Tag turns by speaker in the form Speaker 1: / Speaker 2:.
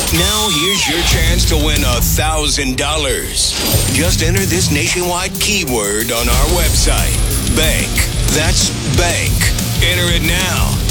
Speaker 1: Now here's your chance to win $1,000. Just enter this nationwide keyword on our website. Bank. That's bank. Enter it now.